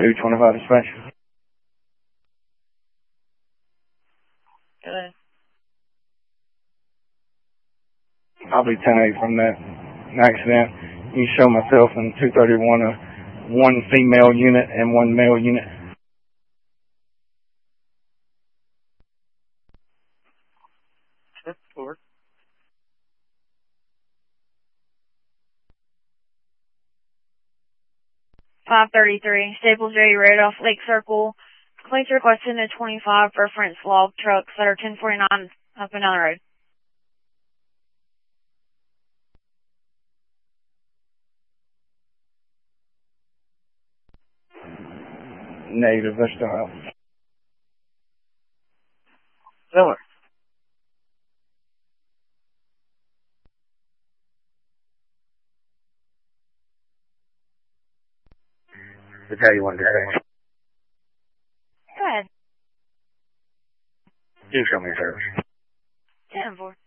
225 dispatch. Good. I'll be 10-8 from that accident. You show myself in 231 one female unit and one male unit. That's forward. $533, Staples J. Road off Lake Circle. Police requesting a 25 reference log trucks that are 1049 up and down the road. Negative, they're still out. Over. That's how you want to do it. Go ahead. Do show me your service. 10-4.